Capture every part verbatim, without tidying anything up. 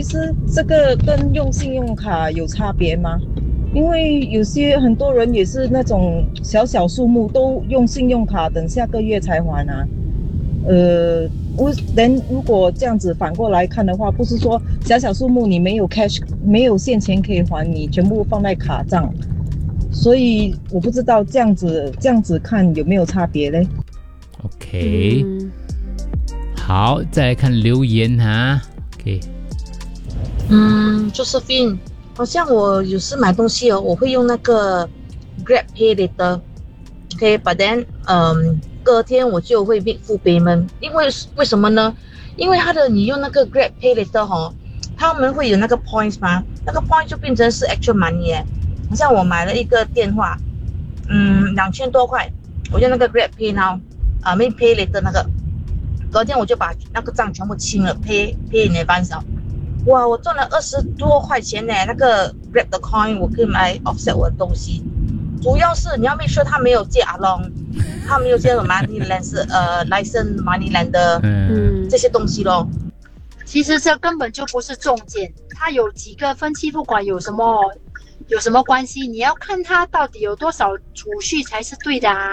其实这个跟用信用卡有差别吗？因为有些很多人也是那种小小数目都用信用卡，等下个月才还啊。呃，我人如果这样子反过来看的话，不是说小小数目你没有 cash 没有现钱可以还，你全部放在卡账，所以我不知道这样子这样子看有没有差别嘞。 OK，、嗯、好，再来看留言哈。OK， 嗯 ，Josephine。好像我有时买东西哦，我会用那个 Grab Pay Later，OK，but then， 嗯，隔天我就会 make full payment， 因为为什么呢？因为它的你用那个 Grab Pay Later 哈，他们会有那个 points 嘛，那个 point 就变成是 actual money 耶。好像我买了一个电话，嗯，两千多块，我用那个 Grab Pay Now， 啊 ，make Pay Later 那个，隔天我就把那个账全部清了 ，pay pay in advance。哇，我赚了二十多块钱呢！那个 Grab 的 coin 我可以买 offset 我的东西。主要是你要 make sure 他没有借 along， 他没有借什么 money lender 呃 license money lender 嗯这些东西咯。 其实这根本就不是重点，它有几个分期付款有什么有什么关系？你要看它到底有多少储蓄才是对的啊。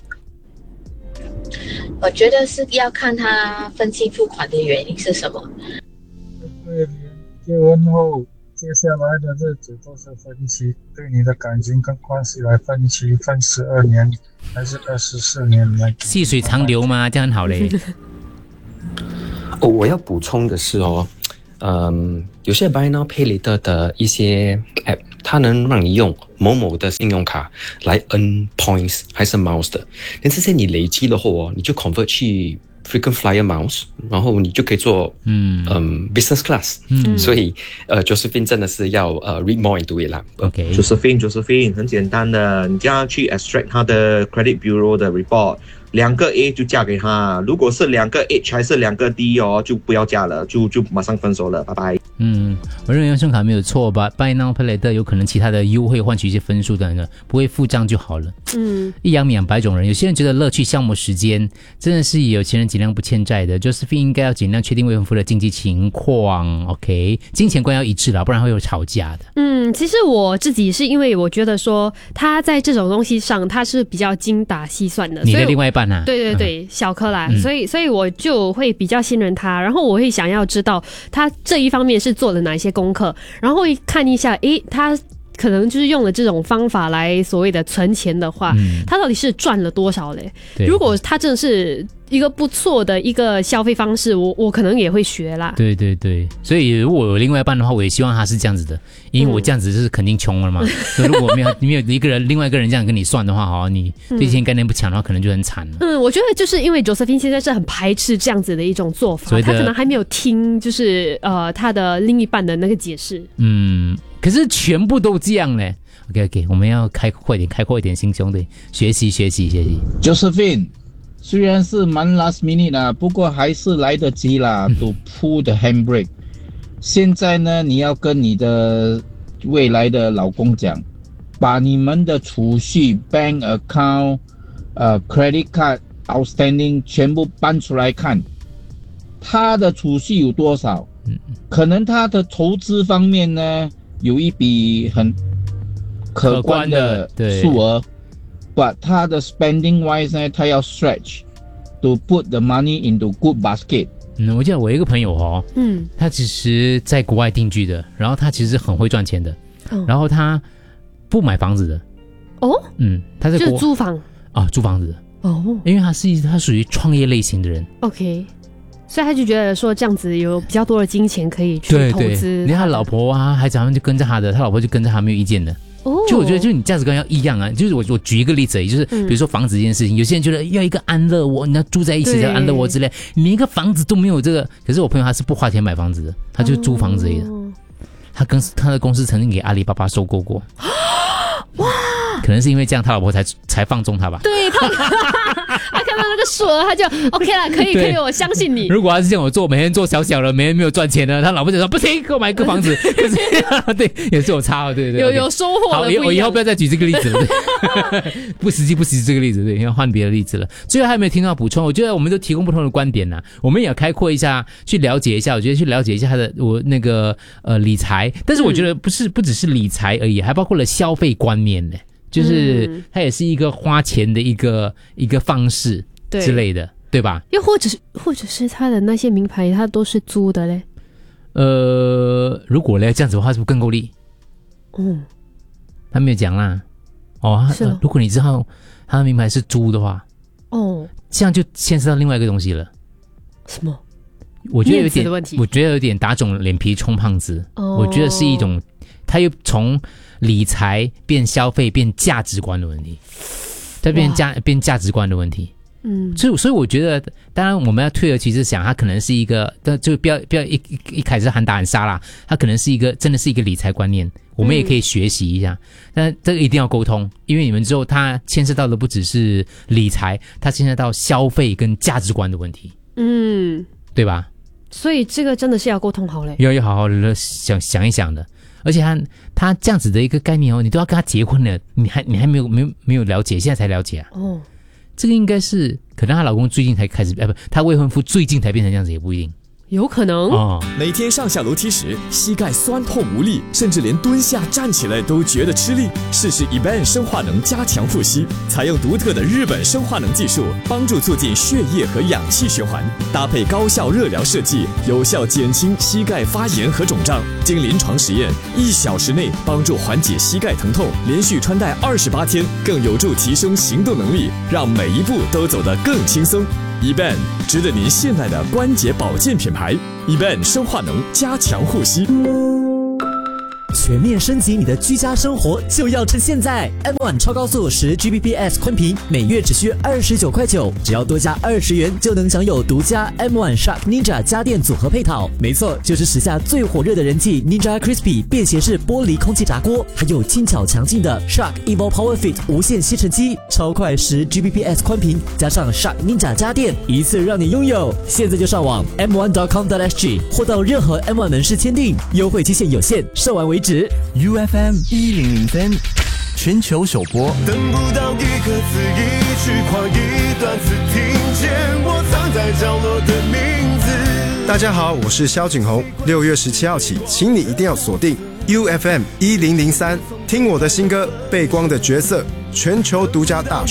我觉得是要看他分期付款的原因是什么。 对，结婚后接下来的日子都是分期，对你的感情跟关系来分期，分十二年还是二十四年来？ 细水长流嘛，这样很好嘞。 哦，我要补充的是哦，嗯，有些 Buy Now Pay Later 的一些 App， 它能让你用某某的信用卡来 earn points 还是 miles 的，但这些你累积了后哦，你就 convert 去frequent flyer miles， 然后你就可以做嗯嗯 business class， 嗯，所以呃 Josephine 真的是要呃 read more into it 啦。 OK， Josephine Josephine 很简单的，你这样去 extract 他的 credit bureau 的 report， 两个 A 就嫁给他，如果是两个 H 还是两个 D 哦，就不要嫁了，就就马上分手了，拜拜。 嗯，我认为用信用卡没有错吧 ，Buy Now Pay Later 有可能其他的优惠换取一些分数等等，不会付账就好了。嗯，一阳米养百种人，有些人觉得乐趣消磨时间，真的是有钱人尽量不欠债的。Josephine 应该要尽量确定未婚夫的经济情况 ，OK， 金钱观要一致啦，不然会有吵架的。 嗯，其实我自己是因为我觉得说他在这种东西上他是比较精打细算的。 你的另外一半啊？ 对对对，嗯、小柯啦、嗯，所以所以我就会比较信任他，然后我会想要知道他这一方面是做了哪一些功课，然后会看一下，诶，他可能就是用了这种方法来所谓的存钱的话，嗯、他到底是赚了多少嘞？如果他真的是一个不错的一个消费方式，我我可能也会学啦。 对对对，所以如果有另外一半的话，我也希望他是这样子的，因为我这样子是肯定穷了嘛。嗯、所以如果没有没有一个人，另外一个人这样跟你算的话，哈，你对钱概念不强的话，可能就很惨了。 嗯，我觉得就是因为 Josephine 现在是很排斥这样子的一种做法，他可能还没有听就是呃他的另一半的那个解释。 嗯，可是全部都这样嘞。OK OK， 我们要开阔一点，开阔一点心胸，对，学习学习学习。 Josephine。虽然是蛮 last minute 啦，不过还是来得及啦。to pull the handbrake。现在呢，你要跟你的未来的老公讲，把你们的储蓄 bank account、呃 credit card outstanding 全部搬出来看，他的储蓄有多少？可能他的投资方面呢，有一笔很可观的数额。But 他的 spending wise 呢，他要 stretch to put the money into good basket。 嗯，我记得我一个朋友哦，嗯，他其实在国外定居的，然后他其实很会赚钱的，哦、然后他不买房子的。 哦， 嗯，他在国就是租房啊，租房子的。 哦， 因为他是他属于创业类型的人。 OK。所以他就觉得说这样子有比较多的金钱可以去投资。 对对，连他老婆啊、孩子他们就跟着他的，他老婆就跟着他，没有意见的。就我觉得，就是你价值观要一样啊。就是我我举一个例子而已，就是比如说房子这件事情，嗯、有些人觉得要一个安乐窝，你要住在一起叫安乐窝之类，连一个房子都没有这个。可是我朋友他是不花钱买房子的，他就租房子而已的。哦、他跟他的公司曾经给阿里巴巴收购过。哇！可能是因为这样，他老婆才才放纵他吧。 对他。 他看到那个数额，他就 OK 啦，可以可以，我相信你。 如果他是像我做，每天做小小的，每天没有赚钱的，他老婆就说不行，给我买一个房子。可是对，也是有差哦，对对。 有有收获的。 好，我以后不要再举这个例子了，不实际不实际这个例子，对，要换别的例子了。最后还有没有听到补充？我觉得我们都提供不同的观点啦，我们也要开阔一下，去了解一下。我觉得去了解一下他的我那个呃理财，但是我觉得不是、嗯、不只是理财而已，还包括了消费观念呢。就是它也是一个花钱的一个一个方式之类的， 对, 对吧？ 又或者是或者是他的那些名牌，他都是租的嘞。 呃，如果嘞这样子的话，是不是更够力？嗯，他没有讲啦。哦，是哦、呃。如果你知道他的名牌是租的话，哦，这样就牵涉到另外一个东西了。 什么？ 我觉得有点，我觉得有点打肿脸皮充胖子。哦，我觉得是一种，他又从理财变消费变价值观的问题，它变价变价值观的问题。嗯，所以所以我觉得，当然我们要退而其次想，它可能是一个，就不要不要一一一开始喊打喊杀啦，它可能是一个真的是一个理财观念，我们也可以学习一下。嗯、但这个一定要沟通，因为你们之后它牵涉到的不只是理财，它牵涉到消费跟价值观的问题。嗯，对吧？ 所以这个真的是要沟通好嘞， 要要好好的想想一想的。而且他他这样子的一个概念哦，你都要跟他结婚了，你还你还没有没有没有了解，现在才了解啊。哦，这个应该是可能她老公最近才开始，哎不，她未婚夫最近才变成这样子，也不一定。 有可能哦。 每天上下楼梯时，膝盖酸痛无力，甚至连蹲下站起来都觉得吃力。试试 E B A N 生化能加强护膝，采用独特的日本生化能技术，帮助促进血液和氧气循环，搭配高效热疗设计，有效减轻膝盖发炎和肿胀。经临床实验，一小时内帮助缓解膝盖疼痛，连续穿戴二十八天，更有助提升行动能力，让每一步都走得更轻松。E B A N 值得您信赖的关节保健品牌 E B A N 生化能加强护膝。 全面升级你的居家生活就要趁现在 M 一 超高速十 G B P S 宽频每月只需二十九块九，只要多加二十元就能享有独家 M 一 Shark Ninja 家电组合配套。没错，就是时下最火热的人气 Ninja Crispy 便携式玻璃空气炸锅，还有轻巧强劲的 Shark Evo Power Fit 无线吸尘机，超快十 G B P S 宽频加上 Shark Ninja 家电，一次让你拥有。现在就上网 M 一 点 com 点 S G 或到任何 M 一 门市签订，优惠期限有限，售完为止。 U F M 一零零三全球首播。 等不到一个字，一句话，一段字，听见我藏在角落的名字。 大家好，我是萧景宏。六月十七号起，请你一定要锁定 U F M 一零零三，听我的新歌《背光的角色》，全球独家大